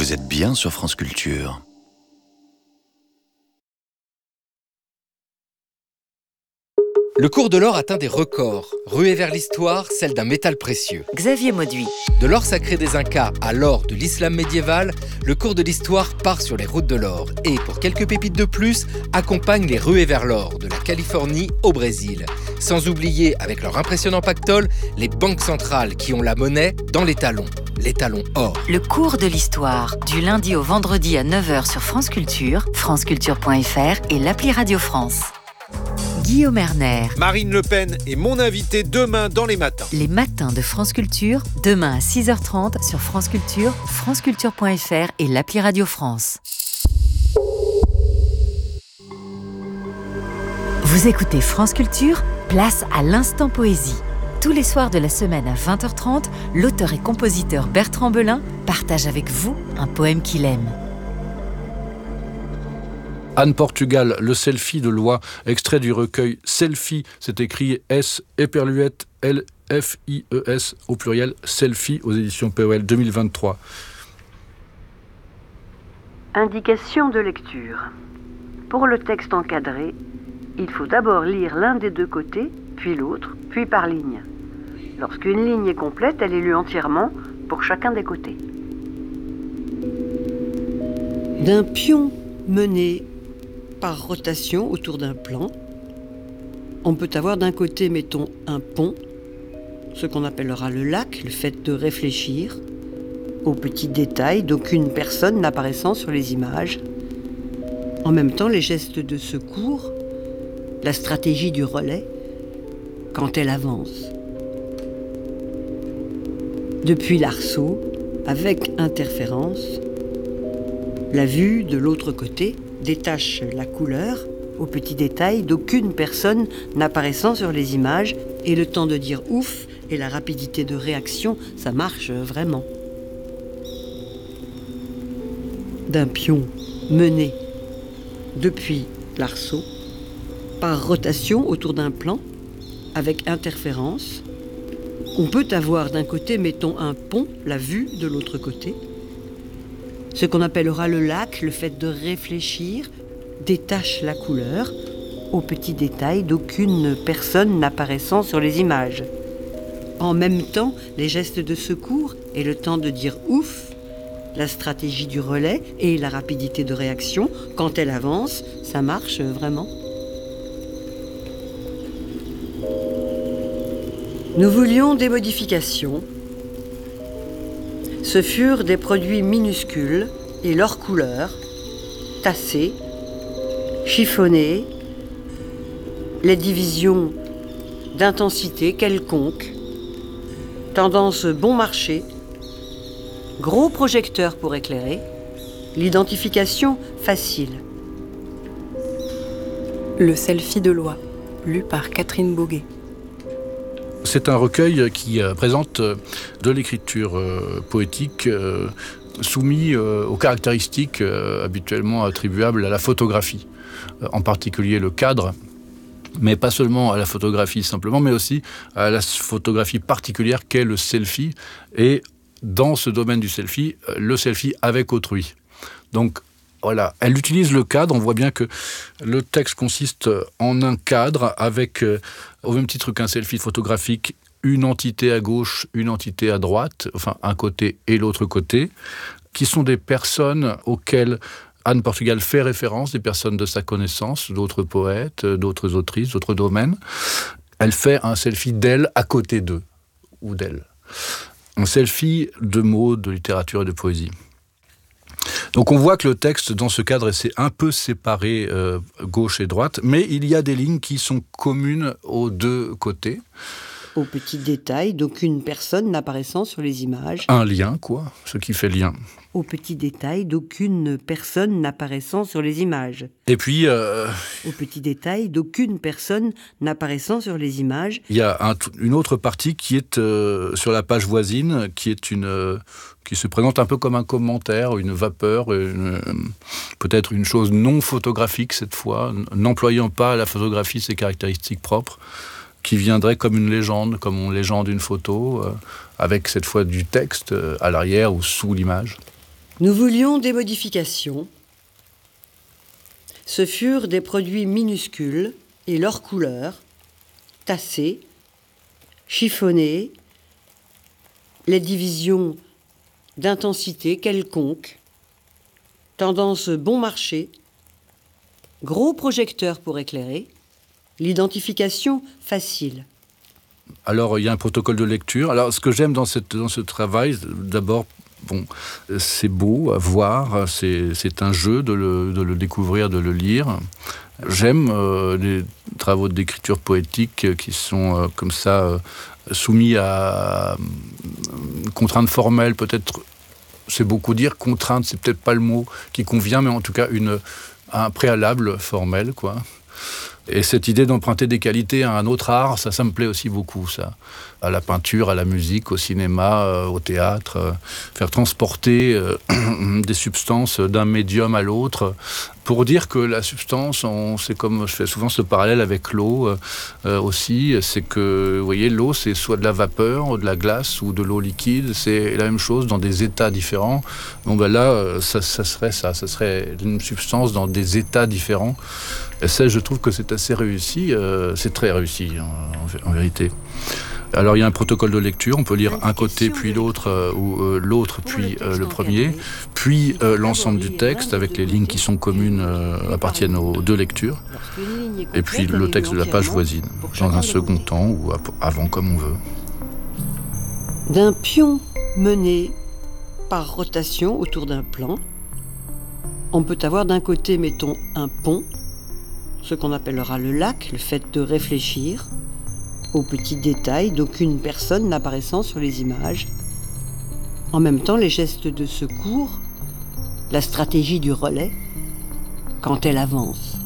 Vous êtes bien sur France Culture. Le cours de l'or atteint des records. Ruée vers l'histoire, celle d'un métal précieux. Xavier Mauduit. De l'or sacré des Incas à l'or de l'islam médiéval, le cours de l'histoire part sur les routes de l'or. Et pour quelques pépites de plus, accompagne les ruées vers l'or, de la Californie au Brésil. Sans oublier, avec leur impressionnant pactole, les banques centrales qui ont la monnaie dans les talons or. Le cours de l'histoire, du lundi au vendredi à 9h sur France Culture, franceculture.fr et l'appli Radio France. Guillaume Erner. Marine Le Pen est mon invitée demain dans les matins. Les matins de France Culture, demain à 6h30 sur France Culture, franceculture.fr et l'appli Radio France. Vous écoutez France Culture, place à l'instant poésie. Tous les soirs de la semaine à 20h30, l'auteur et compositeur Bertrand Belin partage avec vous un poème qu'il aime. Anne Portugal, le selfie de Loi, extrait du recueil Selfie, c'est écrit S, éperluette, L-F-I-E-S, au pluriel, Selfie, aux éditions POL 2023. Indication de lecture. Pour le texte encadré, il faut d'abord lire l'un des deux côtés, puis l'autre, puis par ligne. Lorsqu'une ligne est complète, elle est lue entièrement pour chacun des côtés. D'un pion mené par rotation autour d'un plan, on peut avoir d'un côté, mettons, un pont, ce qu'on appellera le lac, le fait de réfléchir aux petits détails d'aucune personne n'apparaissant sur les images. En même temps, les gestes de secours, la stratégie du relais, quand elle avance. Depuis l'arceau, avec interférence, la vue de l'autre côté détache la couleur aux petits détails d'aucune personne n'apparaissant sur les images et le temps de dire ouf et la rapidité de réaction, ça marche vraiment. D'un pion mené depuis l'arceau par rotation autour d'un plan avec interférence, on peut avoir d'un côté, mettons, un pont, la vue de l'autre côté. Ce qu'on appellera le lac, le fait de réfléchir, détache la couleur aux petits détails d'aucune personne n'apparaissant sur les images. En même temps, les gestes de secours et le temps de dire ouf, la stratégie du relais et la rapidité de réaction, quand elle avance, ça marche vraiment. Nous voulions des modifications. Ce furent des produits minuscules et leurs couleurs, tassées, chiffonnées, les divisions d'intensité quelconque, tendance bon marché, gros projecteurs pour éclairer, l'identification facile. Le selfie de Loi, lu par Catherine Boguet. C'est un recueil qui présente de l'écriture poétique soumis aux caractéristiques habituellement attribuables à la photographie, en particulier le cadre, mais pas seulement à la photographie simplement, mais aussi à la photographie particulière qu'est le selfie, et dans ce domaine du selfie, le selfie avec autrui. Donc voilà, elle utilise le cadre, on voit bien que le texte consiste en un cadre avec, au même titre qu'un selfie photographique, une entité à gauche, une entité à droite, enfin un côté et l'autre côté, qui sont des personnes auxquelles Anne Portugal fait référence, des personnes de sa connaissance, d'autres poètes, d'autres autrices, d'autres domaines. Elle fait un selfie d'elle à côté d'eux, ou d'elle. Un selfie de mots, de littérature et de poésie. Donc on voit que le texte, dans ce cadre, c'est un peu séparé gauche et droite, mais il y a des lignes qui sont communes aux deux côtés. Aux petits détails d'aucune personne n'apparaissant sur les images. Un lien, quoi, ce qui fait lien. Aux petits détails d'aucune personne n'apparaissant sur les images. Et puis... Aux petits détails d'aucune personne n'apparaissant sur les images. Il y a une autre partie qui est sur la page voisine, qui se présente un peu comme un commentaire, une vapeur, peut-être une chose non photographique cette fois, n'employant pas à la photographie ses caractéristiques propres, qui viendrait comme une légende, comme on légende une photo, avec cette fois du texte à l'arrière ou sous l'image. Nous voulions des modifications. Ce furent des produits minuscules et leurs couleurs, tassées, chiffonnées, les divisions d'intensité quelconque, tendance bon marché, gros projecteurs pour éclairer, l'identification facile. Alors, il y a un protocole de lecture. Alors, ce que j'aime dans ce travail, d'abord, c'est beau à voir, c'est un jeu de le découvrir, de le lire. J'aime les travaux d'écriture poétique qui sont comme ça soumis à une contrainte formelle, peut-être, c'est beaucoup dire, contrainte, c'est peut-être pas le mot qui convient, mais en tout cas un préalable formel, quoi. Et cette idée d'emprunter des qualités à un autre art, ça me plaît aussi beaucoup, ça. À la peinture, à la musique, au cinéma, au théâtre. Faire transporter des substances d'un médium à l'autre. Pour dire que la substance, c'est comme je fais souvent ce parallèle avec l'eau aussi, c'est que, vous voyez, l'eau, c'est soit de la vapeur, de la glace ou de l'eau liquide. C'est la même chose dans des états différents. Donc là, ça serait une substance dans des états différents. Et ça, je trouve que c'est assez réussi, c'est très réussi en vérité. Alors il y a un protocole de lecture, on peut lire un côté puis l'autre, ou l'autre puis le premier, puis l'ensemble du texte avec les lignes qui sont communes appartiennent aux deux lectures, et puis le texte de la page voisine, dans un second temps ou avant comme on veut. D'un pion mené par rotation autour d'un plan, on peut avoir d'un côté, mettons, un pont, ce qu'on appellera le lac, le fait de réfléchir aux petits détails d'aucune personne n'apparaissant sur les images. En même temps, les gestes de secours, la stratégie du relais, quand elle avance.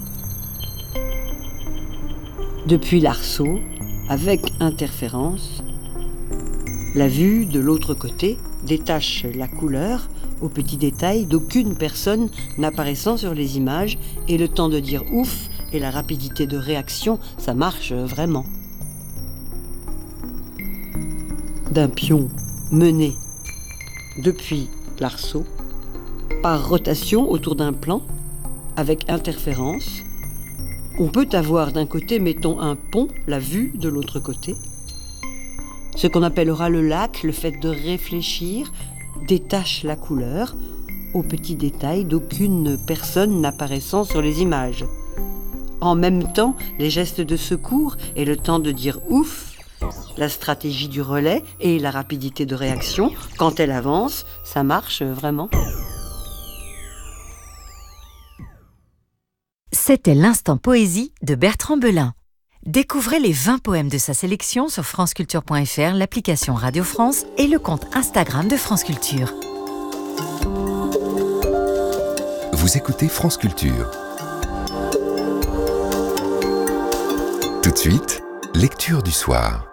Depuis l'arceau, avec interférence, la vue de l'autre côté détache la couleur aux petits détails d'aucune personne n'apparaissant sur les images et le temps de dire ouf et la rapidité de réaction, ça marche vraiment. D'un pion mené depuis l'arceau, par rotation autour d'un plan, avec interférence, on peut avoir d'un côté, mettons, un pont, la vue de l'autre côté. Ce qu'on appellera le lac, le fait de réfléchir, détache la couleur aux petits détails d'aucune personne n'apparaissant sur les images. En même temps, les gestes de secours et le temps de dire ouf, la stratégie du relais et la rapidité de réaction, quand elle avance, ça marche vraiment. C'était l'instant poésie de Bertrand Belin. Découvrez les 20 poèmes de sa sélection sur franceculture.fr, l'application Radio France et le compte Instagram de France Culture. Vous écoutez France Culture. Tout de suite, lecture du soir.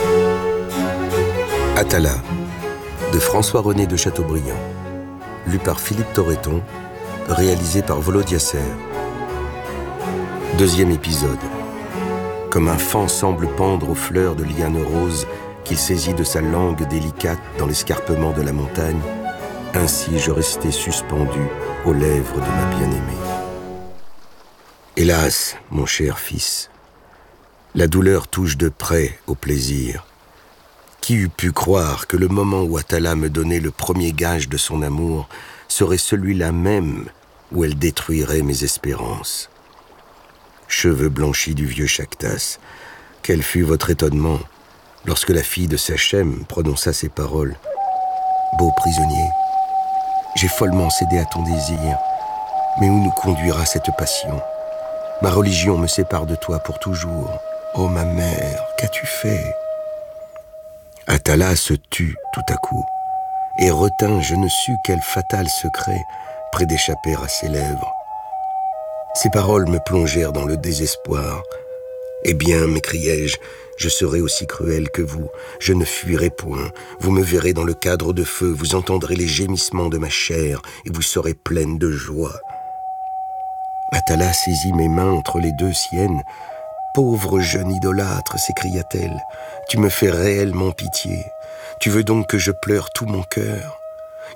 Atala, de François-René de Chateaubriand. Lu par Philippe Torreton, réalisé par Volodya Ser. Deuxième épisode. Comme un faon semble pendre aux fleurs de lianes roses qu'il saisit de sa langue délicate dans l'escarpement de la montagne, ainsi je restais suspendu aux lèvres de ma bien-aimée. Hélas, mon cher fils, la douleur touche de près au plaisir. Qui eût pu croire que le moment où Atala me donnait le premier gage de son amour serait celui-là même où elle détruirait mes espérances. Cheveux blanchis du vieux Chactas, quel fut votre étonnement lorsque la fille de Sachem prononça ces paroles. Beau prisonnier, j'ai follement cédé à ton désir, mais où nous conduira cette passion? Ma religion me sépare de toi pour toujours. Oh ma mère, qu'as-tu fait? Atala se tut tout à coup et retint je ne sus quel fatal secret près d'échapper à ses lèvres. Ces paroles me plongèrent dans le désespoir. Eh bien, m'écriai-je, je serai aussi cruel que vous, je ne fuirai point, vous me verrez dans le cadre de feu, vous entendrez les gémissements de ma chair et vous serez pleine de joie. Atala saisit mes mains entre les deux siennes. Pauvre jeune idolâtre, s'écria-t-elle, tu me fais réellement pitié. Tu veux donc que je pleure tout mon cœur?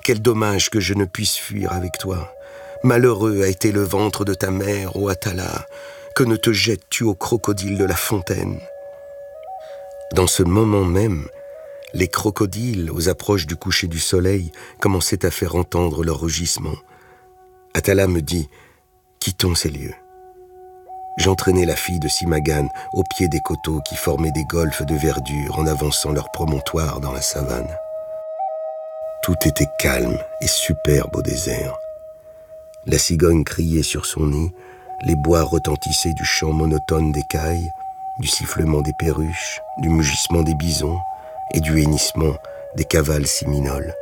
quel dommage que je ne puisse fuir avec toi. Malheureux a été le ventre de ta mère, ô Atala, que ne te jettes-tu au crocodile de la fontaine. » Dans ce moment même, les crocodiles, aux approches du coucher du soleil, commençaient à faire entendre leur rugissement. Atala me dit « Quittons ces lieux. » J'entraînai la fille de Simagan au pied des coteaux qui formaient des golfes de verdure en avançant leur promontoire dans la savane. Tout était calme et superbe au désert. La cigogne criait sur son nid, les bois retentissaient du chant monotone des cailles, du sifflement des perruches, du mugissement des bisons et du hennissement des cavales siminoles.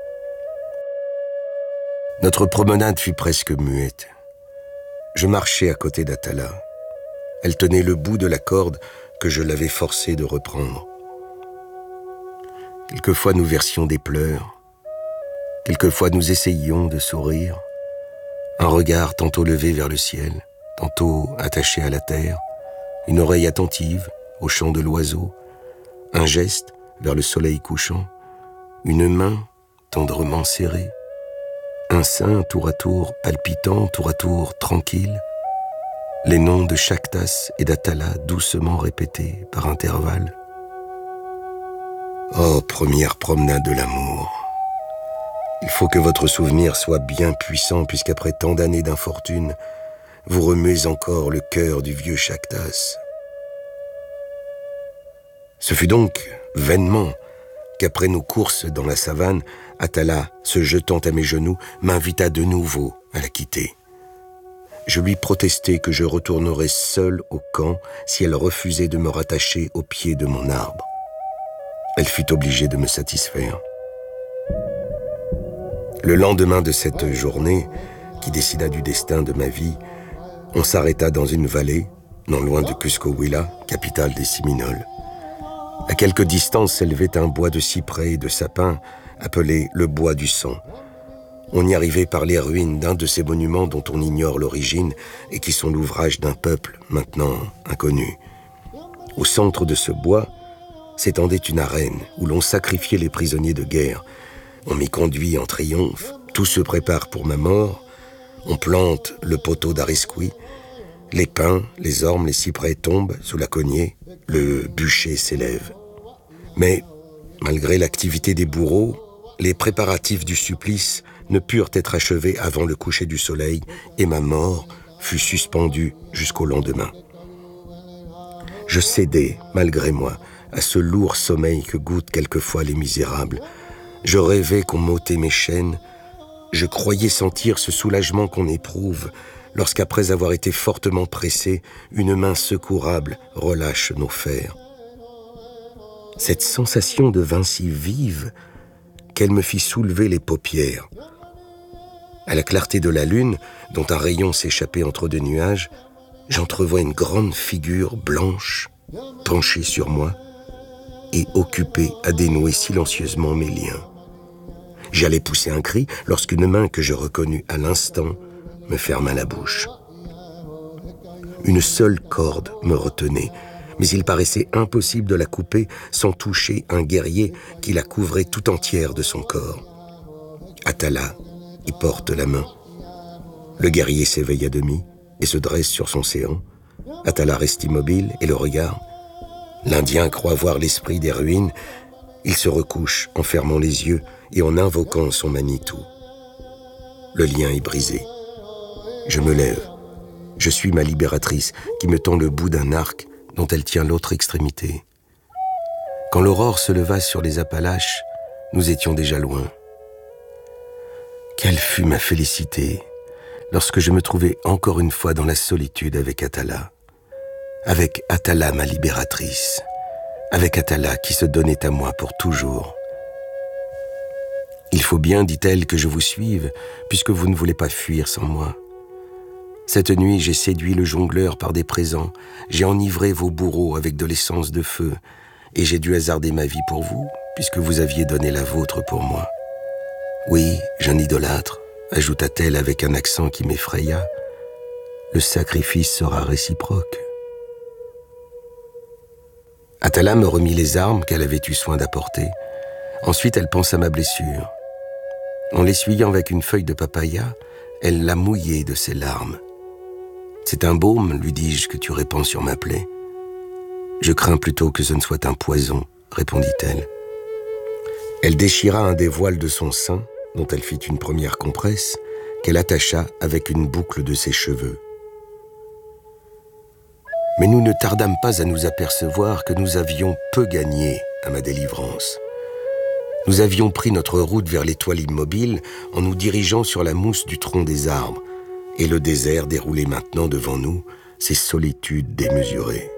Notre promenade fut presque muette. Je marchais à côté d'Atala. Elle tenait le bout de la corde que je l'avais forcée de reprendre. Quelquefois nous versions des pleurs, quelquefois nous essayions de sourire, un regard tantôt levé vers le ciel, tantôt attaché à la terre, une oreille attentive au chant de l'oiseau, un geste vers le soleil couchant, une main tendrement serrée, un sein tour à tour palpitant, tour à tour tranquille, les noms de Chactas et d'Atala doucement répétés par intervalles. Oh, première promenade de l'amour! Il faut que votre souvenir soit bien puissant, puisqu'après tant d'années d'infortune, vous remuez encore le cœur du vieux Chactas. Ce fut donc vainement qu'après nos courses dans la savane, Atala, se jetant à mes genoux, m'invita de nouveau à la quitter. Je lui protestai que je retournerais seul au camp si elle refusait de me rattacher au pied de mon arbre. Elle fut obligée de me satisfaire. Le lendemain de cette journée, qui décida du destin de ma vie, on s'arrêta dans une vallée, non loin de Cusco-Huila, capitale des Séminoles. À quelque distance s'élevait un bois de cyprès et de sapins, appelé le bois du sang. On y arrivait par les ruines d'un de ces monuments dont on ignore l'origine et qui sont l'ouvrage d'un peuple maintenant inconnu. Au centre de ce bois s'étendait une arène où l'on sacrifiait les prisonniers de guerre. On m'y conduit en triomphe, tout se prépare pour ma mort, on plante le poteau d'ariscuit, les pins, les ormes, les cyprès tombent sous la cognée, le bûcher s'élève. Mais, malgré l'activité des bourreaux, les préparatifs du supplice ne purent être achevés avant le coucher du soleil et ma mort fut suspendue jusqu'au lendemain. Je cédai, malgré moi, à ce lourd sommeil que goûtent quelquefois les misérables. Je rêvais qu'on m'ôtait mes chaînes. Je croyais sentir ce soulagement qu'on éprouve lorsqu'après avoir été fortement pressé, une main secourable relâche nos fers. Cette sensation devint si vive qu'elle me fit soulever les paupières. À la clarté de la lune, dont un rayon s'échappait entre deux nuages, j'entrevois une grande figure blanche, penchée sur moi et occupée à dénouer silencieusement mes liens. J'allais pousser un cri lorsqu'une main que je reconnus à l'instant me ferma la bouche. Une seule corde me retenait, mais il paraissait impossible de la couper sans toucher un guerrier qui la couvrait tout entière de son corps. Atala y porte la main. Le guerrier s'éveille à demi et se dresse sur son séant. Atala reste immobile et le regarde. L'Indien croit voir l'esprit des ruines. Il se recouche en fermant les yeux et en invoquant son Manitou. Le lien est brisé. Je me lève. Je suis ma libératrice qui me tend le bout d'un arc dont elle tient l'autre extrémité. Quand l'aurore se leva sur les Appalaches, nous étions déjà loin. Quelle fut ma félicité lorsque je me trouvai encore une fois dans la solitude avec Atala. Avec Atala, ma libératrice. Avec Atala qui se donnait à moi pour toujours. « Il faut bien, dit-elle, que je vous suive, puisque vous ne voulez pas fuir sans moi. Cette nuit, j'ai séduit le jongleur par des présents, j'ai enivré vos bourreaux avec de l'essence de feu, et j'ai dû hasarder ma vie pour vous, puisque vous aviez donné la vôtre pour moi. Oui, jeune idolâtre, ajouta-t-elle avec un accent qui m'effraya, le sacrifice sera réciproque. » Atala me remit les armes qu'elle avait eu soin d'apporter. Ensuite, elle pansa ma blessure. En l'essuyant avec une feuille de papaya, elle l'a mouillé de ses larmes. « C'est un baume, lui dis-je, que tu répands sur ma plaie. »« Je crains plutôt que ce ne soit un poison, » répondit-elle. Elle déchira un des voiles de son sein, dont elle fit une première compresse, qu'elle attacha avec une boucle de ses cheveux. Mais nous ne tardâmes pas à nous apercevoir que nous avions peu gagné à ma délivrance. Nous avions pris notre route vers l'étoile immobile en nous dirigeant sur la mousse du tronc des arbres, et le désert déroulait maintenant devant nous ses solitudes démesurées.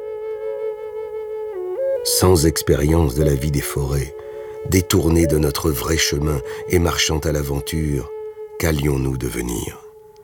Sans expérience de la vie des forêts, détournés de notre vrai chemin et marchant à l'aventure, qu'allions-nous devenir ?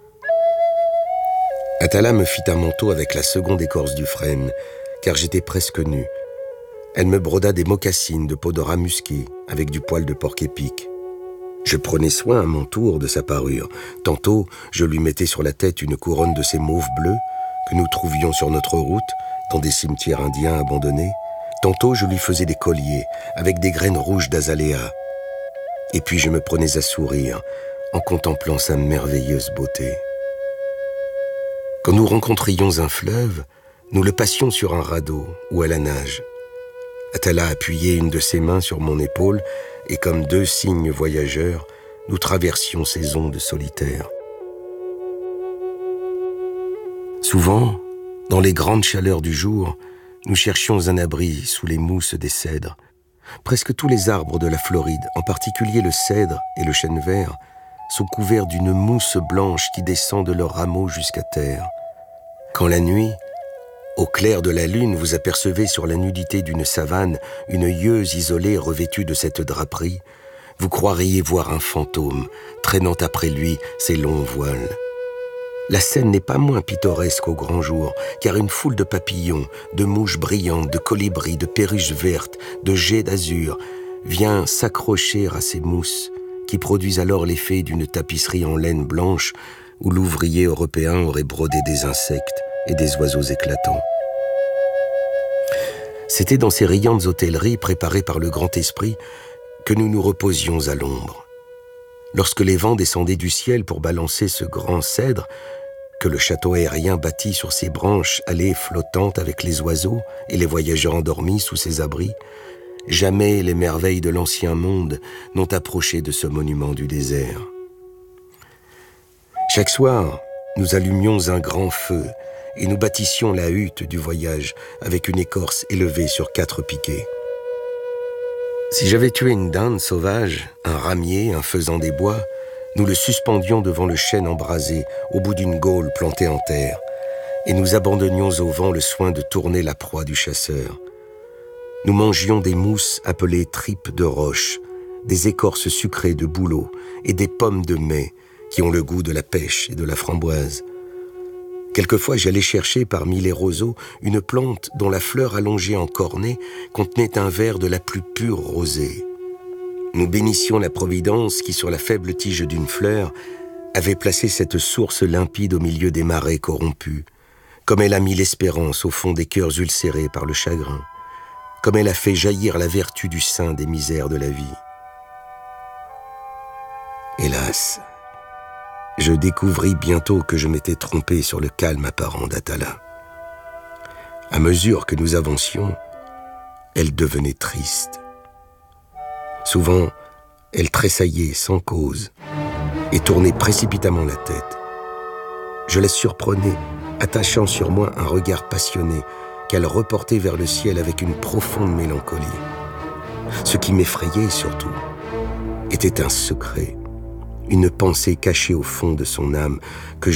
Atala me fit un manteau avec la seconde écorce du frêne, car j'étais presque nu. Elle me broda des mocassines de peau de rat musqué avec du poil de porc-épic. Je prenais soin à mon tour de sa parure. Tantôt, je lui mettais sur la tête une couronne de ces mauves bleus que nous trouvions sur notre route dans des cimetières indiens abandonnés. Tantôt, je lui faisais des colliers avec des graines rouges d'azalea. Et puis, je me prenais à sourire en contemplant sa merveilleuse beauté. Quand nous rencontrions un fleuve, nous le passions sur un radeau ou à la nage. Atala appuyait une de ses mains sur mon épaule et comme deux cygnes voyageurs, nous traversions ces ondes solitaires. Souvent, dans les grandes chaleurs du jour, nous cherchions un abri sous les mousses des cèdres. Presque tous les arbres de la Floride, en particulier le cèdre et le chêne vert, sont couverts d'une mousse blanche qui descend de leurs rameaux jusqu'à terre. Quand la nuit, au clair de la lune, vous apercevez sur la nudité d'une savane une yeuse isolée revêtue de cette draperie, vous croiriez voir un fantôme traînant après lui ses longs voiles. La scène n'est pas moins pittoresque au grand jour, car une foule de papillons, de mouches brillantes, de colibris, de perruches vertes, de jets d'azur vient s'accrocher à ces mousses qui produisent alors l'effet d'une tapisserie en laine blanche où l'ouvrier européen aurait brodé des insectes et des oiseaux éclatants. C'était dans ces riantes hôtelleries préparées par le grand esprit que nous nous reposions à l'ombre. Lorsque les vents descendaient du ciel pour balancer ce grand cèdre, que le château aérien bâti sur ses branches allait flottante avec les oiseaux et les voyageurs endormis sous ses abris, jamais les merveilles de l'ancien monde n'ont approché de ce monument du désert. Chaque soir, nous allumions un grand feu et nous bâtissions la hutte du voyage avec une écorce élevée sur 4 piquets. Si j'avais tué une dinde sauvage, un ramier, un faisan des bois, nous le suspendions devant le chêne embrasé au bout d'une gaule plantée en terre et nous abandonnions au vent le soin de tourner la proie du chasseur. Nous mangions des mousses appelées tripes de roche, des écorces sucrées de bouleau et des pommes de mai qui ont le goût de la pêche et de la framboise. Quelquefois, j'allais chercher parmi les roseaux une plante dont la fleur allongée en cornet contenait un verre de la plus pure rosée. Nous bénissions la Providence qui, sur la faible tige d'une fleur, avait placé cette source limpide au milieu des marais corrompus, comme elle a mis l'espérance au fond des cœurs ulcérés par le chagrin, comme elle a fait jaillir la vertu du sein des misères de la vie. Hélas, je découvris bientôt que je m'étais trompé sur le calme apparent d'Atala. À mesure que nous avancions, elle devenait triste. Souvent, elle tressaillait sans cause et tournait précipitamment la tête. Je la surprenais, attachant sur moi un regard passionné qu'elle reportait vers le ciel avec une profonde mélancolie. Ce qui m'effrayait surtout était un secret, une pensée cachée au fond de son âme que